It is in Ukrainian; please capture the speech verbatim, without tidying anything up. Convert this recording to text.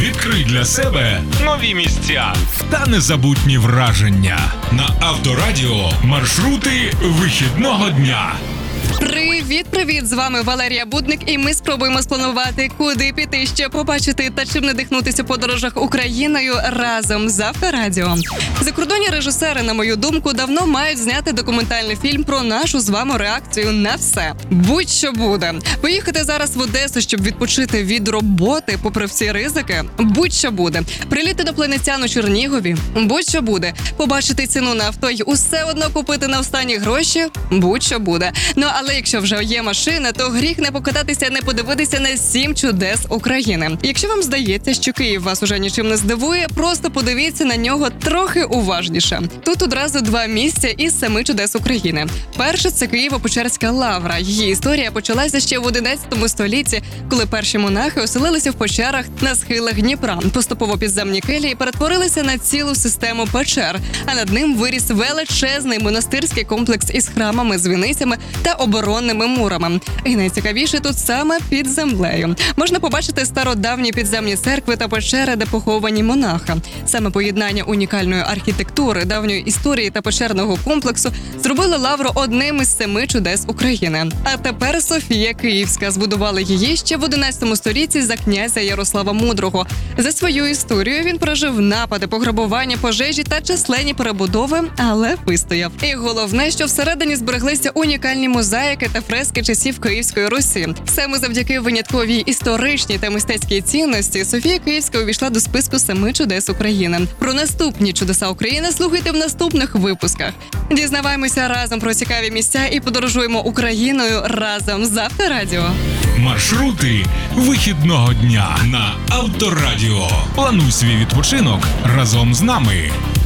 Відкрий для себе нові місця та незабутні враження. На Авторадіо маршрути вихідного дня. Привіт-привіт! З вами Валерія Будник, і ми спробуємо спланувати, куди піти, що побачити та чим надихнутися у подорожах Україною разом з Авторадіо. Закордонні режисери, на мою думку, давно мають зняти документальний фільм про нашу з вами реакцію на все. Будь-що буде. Поїхати зараз в Одесу, щоб відпочити від роботи, попри всі ризики. Будь-що буде. Приліти до Планетян у Чернігові. Будь-що буде. Побачити ціну на авто й усе одно купити на останні гроші. Будь-що буде. Ну, але якщо вже є машина, то гріх не покататися, не подивитися на сім чудес України. Якщо вам здається, що Київ вас уже нічим не здивує, просто подивіться на нього трохи уважніше. Тут одразу два місця із семи чудес України. Перше – це Києво-Печерська лавра. Її історія почалася ще в одинадцятому столітті, коли перші монахи оселилися в печерах на схилах Дніпра. Поступово підземні келії перетворилися на цілу систему печер, а над ним виріс величезний монастирський комплекс із храмами, дзвіницями та оборонними мурами. І найцікавіше тут саме під землею. Можна побачити стародавні підземні церкви та печери, де поховані монахи. Саме поєднання унікальної архітектури, давньої історії та печерного комплексу зробили лавру одним із семи чудес України. А тепер Софія Київська. Збудували її ще в одинадцятому столітті за князя Ярослава Мудрого. За свою історію він пережив напади, пограбування, пожежі та численні перебудови, але вистояв. І головне, що всередині збереглися унікальні мозаїки та фрески часів Київської Русі. Саме завдяки винятковій історичній та мистецькій цінності Софія Київська увійшла до списку семи чудес України. Про наступні чудеса України слухайте в наступних випусках. Дізнаваємося разом про цікаві місця і подорожуємо Україною разом з Авторадіо. Маршрути вихідного дня на Авторадіо. Плануй свій відпочинок разом з нами.